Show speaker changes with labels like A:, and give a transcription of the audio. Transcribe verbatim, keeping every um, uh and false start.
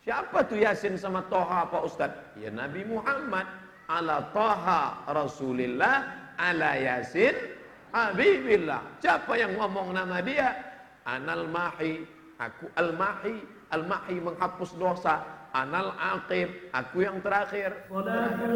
A: Siapa tuh Yasin sama Toha Pak Ustadz? Ya Nabi Muhammad. Ala Toha Rasulillah, ala Yasin Habibillah. Siapa yang ngomong nama dia? Anal Mahi, aku Al-Mahi. Al-Mahi menghapus dosa. Anal Aqib, aku yang terakhir.